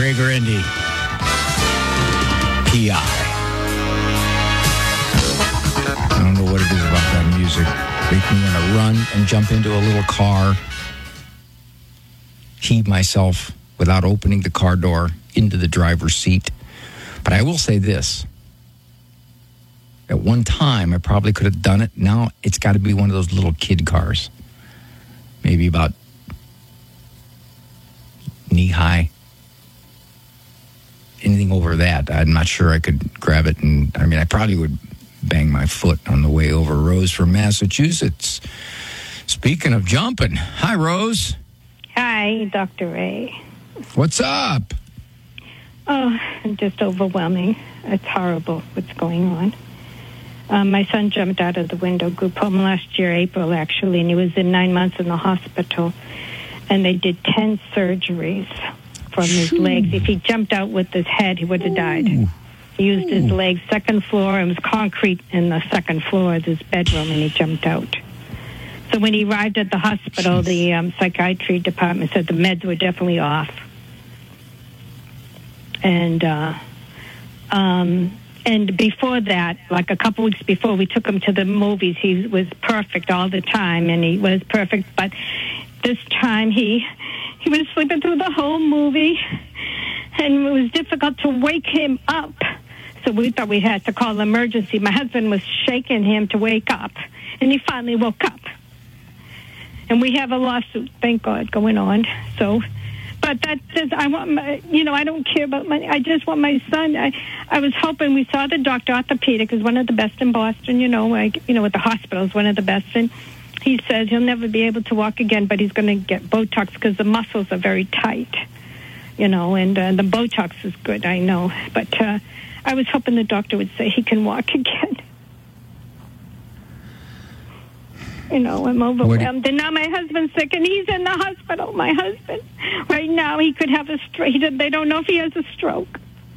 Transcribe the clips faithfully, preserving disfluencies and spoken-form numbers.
Gregor Indy. P I. I don't know what it is about that music. Make me want to run and jump into a little car, heave myself without opening the car door into the driver's seat. But I will say this. At one time, I probably could have done it. Now it's got to be one of those little kid cars. Maybe about knee high. Anything over that, I'm not sure I could grab it. And I mean, I probably would bang my foot on the way over. Rose from Massachusetts. Speaking of jumping, hi, Rose. Hi, Doctor Ray. What's up? Oh, just overwhelming. It's horrible what's going on. Um, my son jumped out of the window, group home last year, April, actually, and he was in nine months in the hospital. And they did ten surgeries from his Shoo. legs. If he jumped out with his head, he would have died. Ooh. He used his legs, second floor. It was concrete in the second floor of his bedroom, and he jumped out. So when he arrived at the hospital, Jeez. the um, psychiatry department said the meds were definitely off. And uh, um, and before that, like a couple weeks before, we took him to the movies. He was perfect all the time, and he was perfect. But this time, he he was sleeping through the whole movie, and it was difficult to wake him up. So we thought we had to call emergency. My husband was shaking him to wake up, and he finally woke up. And we have a lawsuit, thank God, going on. So, but that does, I want my, you know, I don't care about money. I just want my son. I, I was hoping, we saw the doctor, orthopedic is one of the best in Boston, you know, like, you know, at the hospital is one of the best. And he says he'll never be able to walk again, but he's going to get Botox because the muscles are very tight, you know, and uh, the Botox is good, I know. But uh, I was hoping the doctor would say he can walk again. You know, I'm overwhelmed. And now my husband's sick, and he's in the hospital. My husband, right now, he could have a stroke. They don't know if he has a stroke.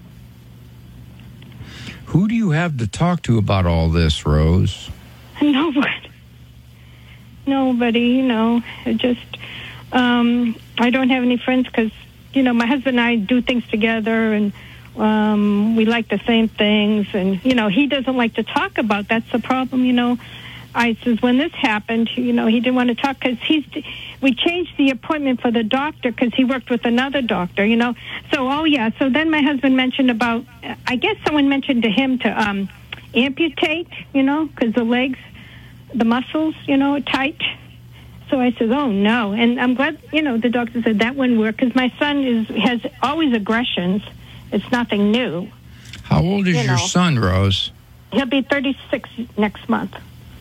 Who do you have to talk to about all this, Rose? Nobody. Nobody, you know. Just, um, I don't have any friends because, you know, my husband and I do things together, and um, we like the same things. And, you know, he doesn't like to talk about. That's the problem, you know. I says, when this happened, you know, he didn't want to talk because he's, we changed the appointment for the doctor because he worked with another doctor, you know. So, oh, yeah. So then my husband mentioned about, I guess someone mentioned to him to um, amputate, you know, because the legs, the muscles, you know, are tight. So I said, oh, no. And I'm glad, you know, the doctor said that wouldn't work because my son is has always aggressions. It's nothing new. How old is you your know. son, Rose? He'll be thirty-six next month.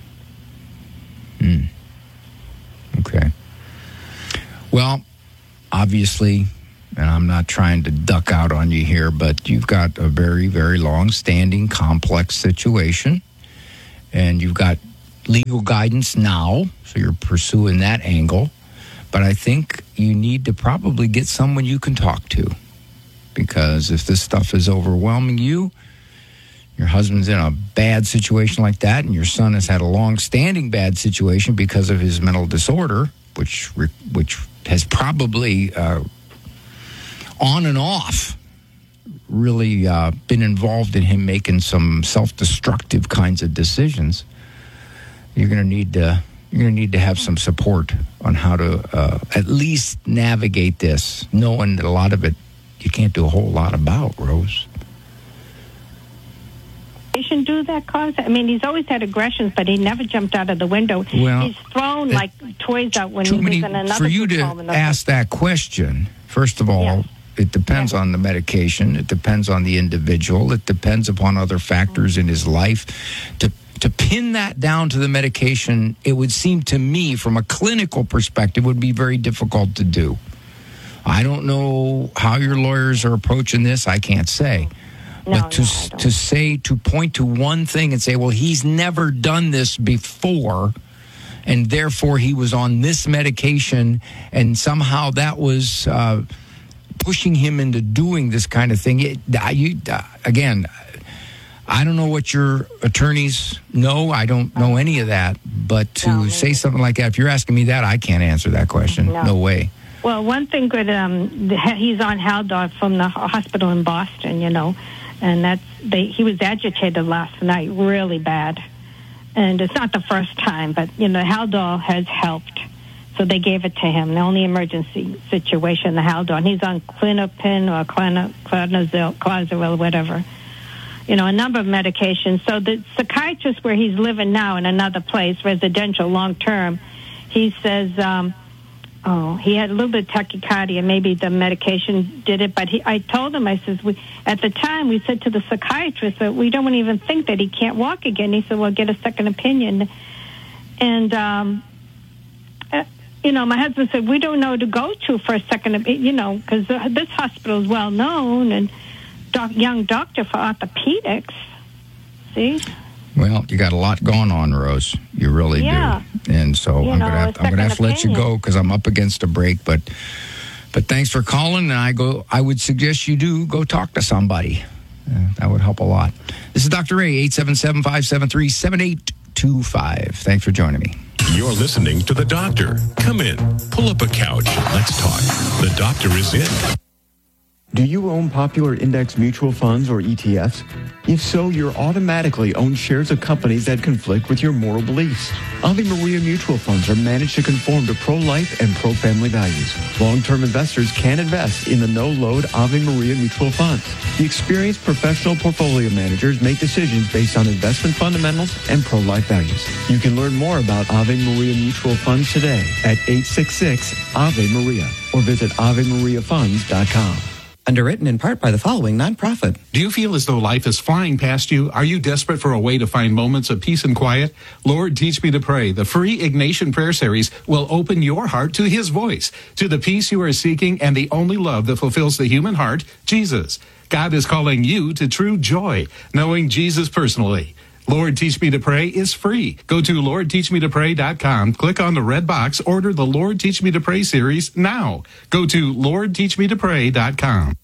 Hmm. Okay. Well, obviously, and I'm not trying to duck out on you here, but you've got a very, very long-standing, complex situation, and you've got legal guidance now, so you're pursuing that angle. But I think you need to probably get someone you can talk to, because if this stuff is overwhelming you, your husband's in a bad situation like that, and your son has had a long-standing bad situation because of his mental disorder, which which has probably uh, on and off really uh, been involved in him making some self-destructive kinds of decisions. You're going to need to you're going to need to have some support on how to uh, at least navigate this, knowing that a lot of it you can't do a whole lot about, Rose. Do that cause? I mean, he's always had aggressions, but he never jumped out of the window. Well, he's thrown like toys out when he was many, in another. For you to ask that question, first of all, yes. it depends yes. on the medication. It depends on the individual. It depends upon other factors mm-hmm. in his life. To to pin that down to the medication, it would seem to me, from a clinical perspective, would be very difficult to do. I don't know how your lawyers are approaching this. I can't say. No, but to no, to say, to point to one thing and say, well, he's never done this before, and therefore he was on this medication, and somehow that was uh, pushing him into doing this kind of thing. It, you, uh, again, I don't know what your attorneys know. I don't know any of that. But to no, say something like that, if you're asking me that, I can't answer that question. No, no way. Well, one thing good, um, the, he's on Haldol from the hospital in Boston, you know, and that's they, he was agitated last night, really bad. And it's not the first time, but, you know, Haldol has helped. So they gave it to him, the only emergency situation, the Haldol. And he's on Clinopin or Clonazil, Clozaril, whatever. You know, a number of medications. So the psychiatrist where he's living now in another place, residential, long-term, he says, um, oh, he had a little bit of tachycardia. Maybe the medication did it. But he, I told him, I says, we, at the time, we said to the psychiatrist that we don't even think that he can't walk again. He said, well, get a second opinion. And, um, uh, you know, my husband said, we don't know who to go to for a second opinion, you know, because uh, this hospital is well known and doc, young doctor for orthopedics. See? Well, you got a lot going on, Rose. You really yeah. do. And so you I'm know, going to have, I'm gonna have to let you go because I'm up against a break. But but thanks for calling. And I go. I would suggest you do go talk to somebody. Uh, that would help a lot. This is Doctor Ray, eight seven seven, five seven three, seven eight two five. Thanks for joining me. You're listening to The Doctor. Come in, pull up a couch, let's talk. The Doctor is in. Do you own popular index mutual funds or E T Fs? If so, you're automatically own shares of companies that conflict with your moral beliefs. Ave Maria mutual funds are managed to conform to pro-life and pro-family values. Long-term investors can invest in the no-load Ave Maria mutual funds. The experienced professional portfolio managers make decisions based on investment fundamentals and pro-life values. You can learn more about Ave Maria mutual funds today at eight six six, A V E Maria or visit ave maria funds dot com. Underwritten in part by the following nonprofit. Do you feel as though life is flying past you? Are you desperate for a way to find moments of peace and quiet? Lord, Teach Me to Pray, the free Ignatian prayer series, will open your heart to His voice, to the peace you are seeking and the only love that fulfills the human heart, Jesus. God is calling you to true joy, knowing Jesus personally. Lord, Teach Me to Pray is free. Go to lord teach me to pray dot com, click on the red box, order the Lord Teach Me to Pray series now. Go to lord teach me to pray dot com.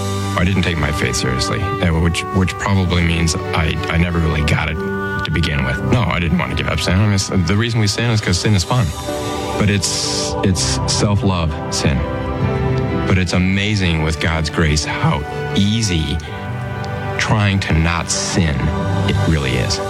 I didn't take my faith seriously, which which probably means I, I never really got it to begin with. No, I didn't want to give up sin. I mean, the reason we sin is because sin is fun. But it's it's self-love sin. But it's amazing with God's grace how easy trying to not sin it really is.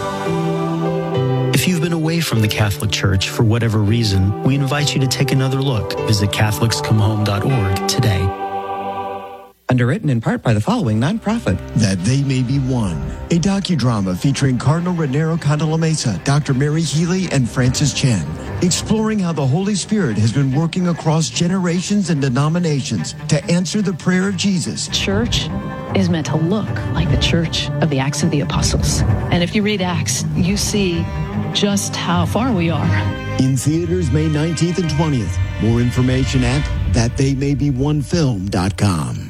If you've been away from the Catholic Church for whatever reason, we invite you to take another look. Visit catholics come home dot org today. Underwritten in part by the following nonprofit. That They May Be One, a docudrama featuring Cardinal Raniero Cantalamessa, Doctor Mary Healy, and Francis Chen, exploring how the Holy Spirit has been working across generations and denominations to answer the prayer of Jesus. Church is meant to look like the church of the Acts of the Apostles. And if you read Acts, you see just how far we are. In theaters May nineteenth and twentieth. More information at that they may be one film dot com.